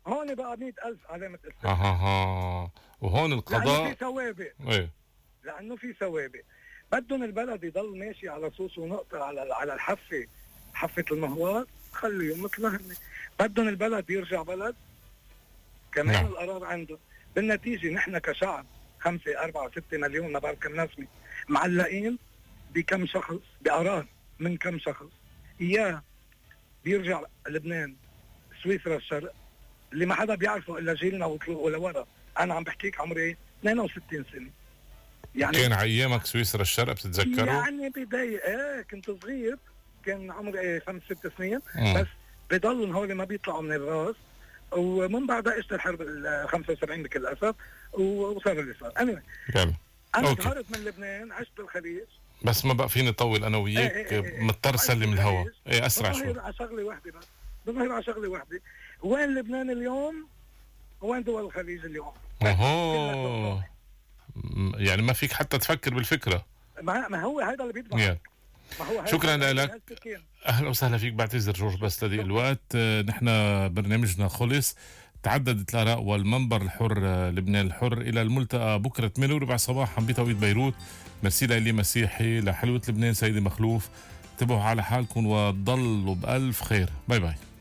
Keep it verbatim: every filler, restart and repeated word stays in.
هون بقى مئة ألف علامة ها استفهام. ها ها وهون لأنه القضاء. في سوابق. ايه. لأنه في سوابق. بدهم البلد يضل ماشي على صوص ونقطة على على الحافة، حافة المهوار، خليهم مثل ما هن. بدهم البلد يرجع بلد، كمان نعم. القرار عندهم. بالنتيجة نحن كشعب خمسة أربعة ستة مليون، ما بعرف كم نسمة، معلقين بكم شخص، بقرار من كم شخص. إياه بيرجع لبنان، سويسرا الشرق، اللي ما حدا بيعرفه إلا جيلنا وطلوعه لورا. أنا عم بحكيك عمري اثنين وستين سنة. يعني كان على ايامك سويسرا الشرق بتتذكروا؟ يعني بداية ايه كنت صغير، كان عمري ايه خمس ست سنين. مم. بس بضلن هول ما بيطلعوا من الراس. ومن بعدها اجت الحرب ال خمسة وسبعين بكل اسف، وصار اللي صار. انا يلا. انا اوكي. ظهرت من لبنان، عشت بالخليج. بس ما بقى فيني اطول انا ايه ايه وياك، ايه ايه مضطر وعشت سلم الهوا. بالخليج. ايه اسرع شوي. بظهر على شغله واحده بس، بظهر على شغله واحده. وين لبنان اليوم؟ وين دول الخليج اليوم؟ كلها اهو. توقعي. يعني ما فيك حتى تفكر بالفكرة. ما ما هو هذا اللي بيدفع. يلا. ما هو شكرا لك. اهلا وسهلا فيك. بعتذر جورج بس لضيق الوقت. آه، نحن برنامجنا خلص. تعددت الاراء والمنبر الحر، آه، لبنان الحر، الى الملتقى بكره ثمانية وربع صباحا بتوقيت بيروت. ميرسي لإلي مسيحي، لحلوة لبنان سيدي مخلوف. انتبهوا على حالكم وتضلوا بألف خير. باي باي.